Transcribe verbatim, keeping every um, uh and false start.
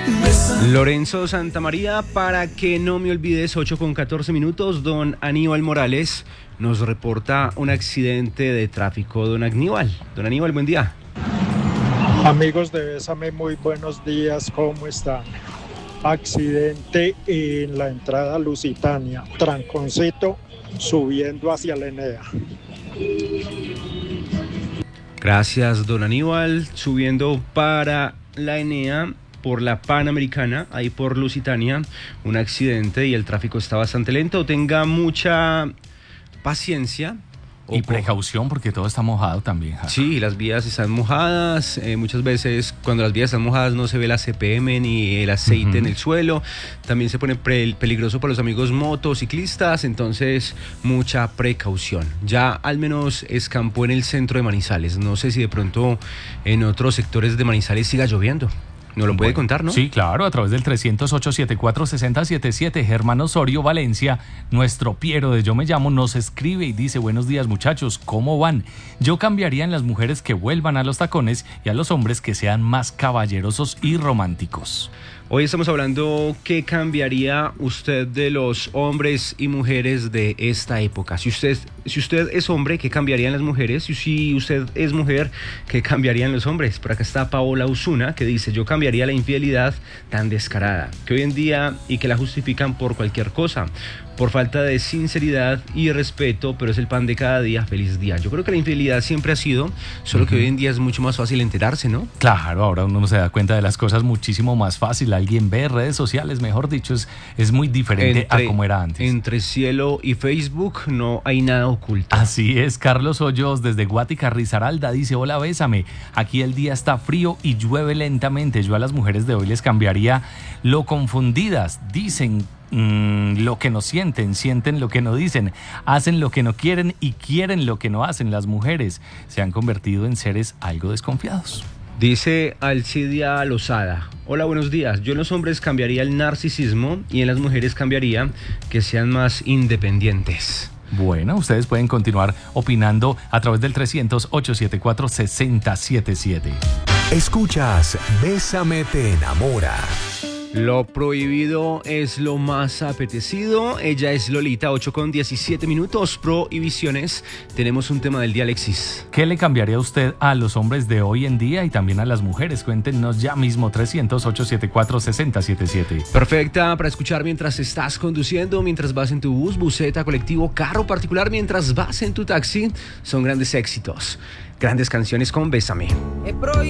Lorenzo Santamaría, para que no me olvides, ocho con catorce minutos, don Aníbal Morales nos reporta un accidente de tráfico. Don Aníbal, don Aníbal, buen día. Amigos de Bésame, muy buenos días, ¿cómo están? Accidente en la entrada Lusitania, tranconcito subiendo hacia la Enea. Gracias, don Aníbal, subiendo para la Enea por la Panamericana, ahí por Lusitania, un accidente y el tráfico está bastante lento. Tenga mucha paciencia. Y precaución porque todo está mojado también. Jaca. Sí, las vías están mojadas, eh, muchas veces cuando las vías están mojadas no se ve la C P M ni el aceite uh-huh. en el suelo, también se pone pre- peligroso para los amigos motociclistas, entonces mucha precaución. Ya al menos escampó en el centro de Manizales, no sé si de pronto en otros sectores de Manizales siga lloviendo. ¿No lo puede bueno, contar, no? Sí, claro, a través del trescientos ocho, setenta y cuatro, sesenta setenta y siete. Germán Osorio Valencia, nuestro Piero de Yo Me Llamo, nos escribe y dice: buenos días, muchachos, ¿cómo van? Yo cambiaría en las mujeres que vuelvan a los tacones y a los hombres que sean más caballerosos y románticos. Hoy estamos hablando qué cambiaría usted de los hombres y mujeres de esta época. Si usted, si usted es hombre, ¿qué cambiarían las mujeres? Y si usted es mujer, ¿qué cambiarían los hombres? Por acá está Paola Osuna, que dice: yo cambiaría la infidelidad tan descarada, que hoy en día y que la justifican por cualquier cosa, por falta de sinceridad y respeto, pero es el pan de cada día. Feliz día. Yo creo que la infidelidad siempre ha sido, solo uh-huh. que hoy en día es mucho más fácil enterarse, ¿no? Claro, ahora uno se da cuenta de las cosas muchísimo más fácil. Alguien ve redes sociales, mejor dicho, es, es muy diferente entre, a como era antes. Entre cielo y Facebook no hay nada oculto. Así es. Carlos Hoyos desde Guática, Risaralda, dice: hola, Bésame, aquí el día está frío y llueve lentamente. Yo a las mujeres de hoy les cambiaría lo confundidas, dicen Mm, lo que no sienten, sienten lo que no dicen, hacen lo que no quieren y quieren lo que no hacen. Las mujeres se han convertido en seres algo desconfiados. Dice Alcidia Lozada: hola, buenos días. Yo en los hombres cambiaría el narcisismo y en las mujeres cambiaría que sean más independientes. Bueno, ustedes pueden continuar opinando a través del trescientos, ochocientos setenta y cuatro, sesenta setenta y siete. Escuchas Bésame te enamora. Lo prohibido es lo más apetecido. Ella es Lolita, ocho con diecisiete minutos. Prohibiciones. Tenemos un tema del día, Alexis. ¿Qué le cambiaría usted a los hombres de hoy en día y también a las mujeres? Cuéntenos ya mismo. Trescientos, ochocientos setenta y cuatro, sesenta setenta y siete. Perfecta para escuchar mientras estás conduciendo, mientras vas en tu bus, buseta, colectivo, carro particular, mientras vas en tu taxi. Son grandes éxitos, grandes canciones con Bésame.